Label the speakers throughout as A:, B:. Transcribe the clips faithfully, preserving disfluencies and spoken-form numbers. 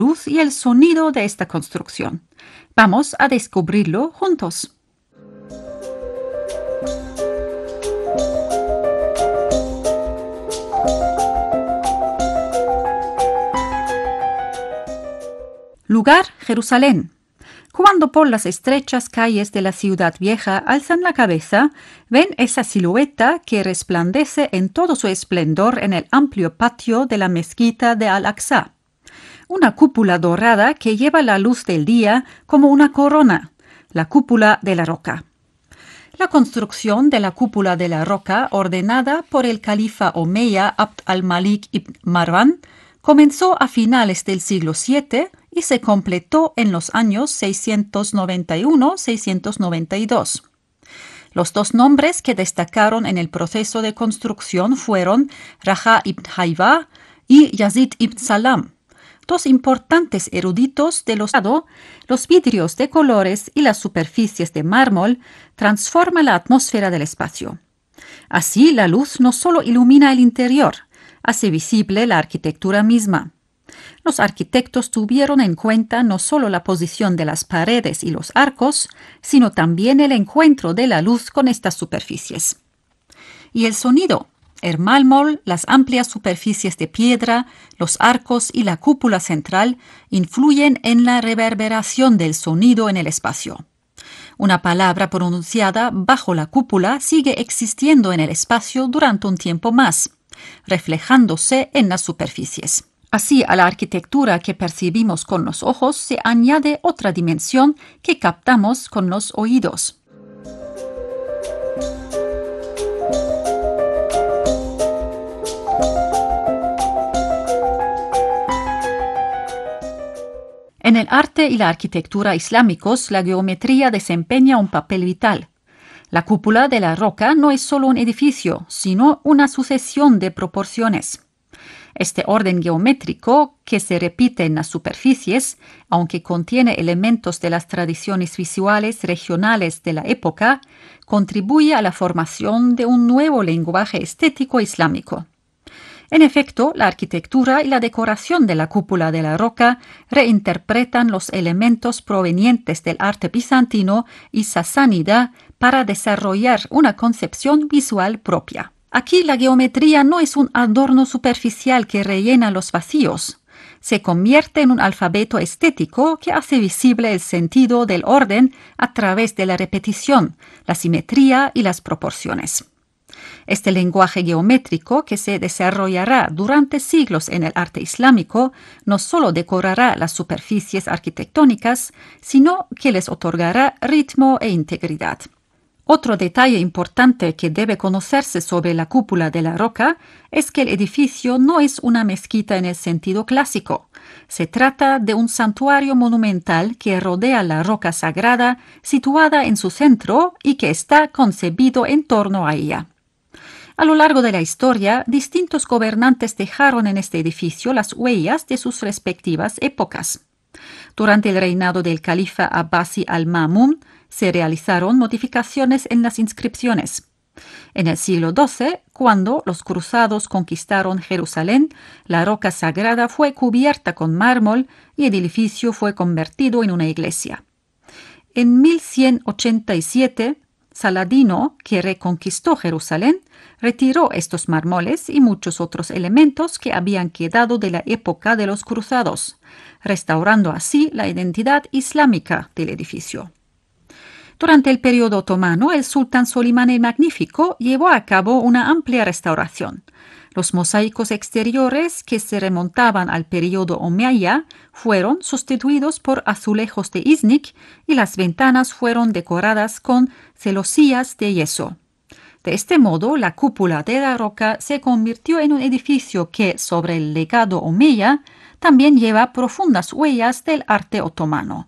A: luz y el sonido de esta construcción. Vamos a descubrirlo juntos. Lugar: Jerusalén. Cuando por las estrechas calles de la ciudad vieja alzan la cabeza, ven esa silueta que resplandece en todo su esplendor en el amplio patio de la mezquita de Al-Aqsa. Una cúpula dorada que lleva la luz del día como una corona, la cúpula de la roca. La construcción de la cúpula de la roca, ordenada por el califa omeya Abd al-Malik ibn Marwan, comenzó a finales del siglo siete y se completó en los años seiscientos noventa y uno a seiscientos noventa y dos. Los dos nombres que destacaron en el proceso de construcción fueron Raja ibn Haywa y Yazid ibn Salam, dos importantes eruditos de los lados. Los vidrios de colores y las superficies de mármol transforman la atmósfera del espacio. Así, la luz no solo ilumina el interior, hace visible la arquitectura misma. Los arquitectos tuvieron en cuenta no solo la posición de las paredes y los arcos, sino también el encuentro de la luz con estas superficies. Y el sonido: el mármol, las amplias superficies de piedra, los arcos y la cúpula central influyen en la reverberación del sonido en el espacio. Una palabra pronunciada bajo la cúpula sigue existiendo en el espacio durante un tiempo más, reflejándose en las superficies. Así, a la arquitectura que percibimos con los ojos se añade otra dimensión que captamos con los oídos. En el arte y la arquitectura islámicos, la geometría desempeña un papel vital. La cúpula de la roca no es solo un edificio, sino una sucesión de proporciones. Este orden geométrico, que se repite en las superficies, aunque contiene elementos de las tradiciones visuales regionales de la época, contribuye a la formación de un nuevo lenguaje estético islámico. En efecto, la arquitectura y la decoración de la cúpula de la roca reinterpretan los elementos provenientes del arte bizantino y sasánida para desarrollar una concepción visual propia. Aquí la geometría no es un adorno superficial que rellena los vacíos. Se convierte en un alfabeto estético que hace visible el sentido del orden a través de la repetición, la simetría y las proporciones. Este lenguaje geométrico, que se desarrollará durante siglos en el arte islámico, no solo decorará las superficies arquitectónicas, sino que les otorgará ritmo e integridad. Otro detalle importante que debe conocerse sobre la cúpula de la roca es que el edificio no es una mezquita en el sentido clásico. Se trata de un santuario monumental que rodea la roca sagrada situada en su centro y que está concebido en torno a ella. A lo largo de la historia, distintos gobernantes dejaron en este edificio las huellas de sus respectivas épocas. Durante el reinado del califa Abbasi al-Ma'mún, se realizaron modificaciones en las inscripciones. En el siglo doce, cuando los cruzados conquistaron Jerusalén, la roca sagrada fue cubierta con mármol y el edificio fue convertido en una iglesia. En mil ciento ochenta y siete, Saladino, que reconquistó Jerusalén, retiró estos mármoles y muchos otros elementos que habían quedado de la época de los cruzados, restaurando así la identidad islámica del edificio. Durante el periodo otomano, el sultán Solimán el Magnífico llevó a cabo una amplia restauración. Los mosaicos exteriores, que se remontaban al periodo omeya, fueron sustituidos por azulejos de Iznik y las ventanas fueron decoradas con celosías de yeso. De este modo, la cúpula de la roca se convirtió en un edificio que, sobre el legado omeya, también lleva profundas huellas del arte otomano.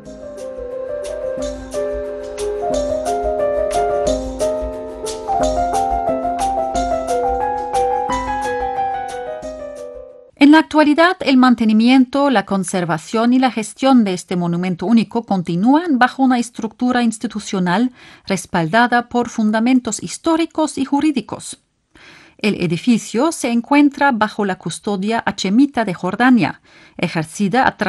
A: En la actualidad, el mantenimiento, la conservación y la gestión de este monumento único continúan bajo una estructura institucional respaldada por fundamentos históricos y jurídicos. El edificio se encuentra bajo la custodia hachemita de Jordania, ejercida a través